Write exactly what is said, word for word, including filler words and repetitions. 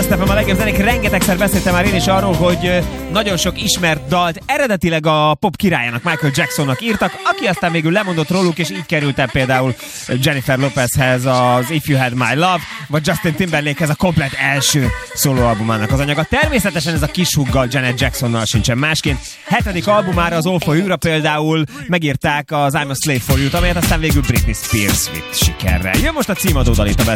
Last ef em a legjobb zenék. Rengetegszer beszéltem már én is arról, hogy nagyon sok ismert dalt eredetileg a pop királyának, Michael Jacksonnak írtak, aki aztán végül lemondott róluk, és így került el például Jennifer Lopezhez az If You Had My Love, vagy Justin Timberlakehez a komplet első szólóalbumának az anyaga. Természetesen ez a kis huggal, Janet Jacksonnal sincsen másként. Hetedik albumára, az All For You-ra például megírták az I'm a Slave For You-t, amelyet aztán végül Britney Spears vitt sikerrel. Jön most a címadó dal itt a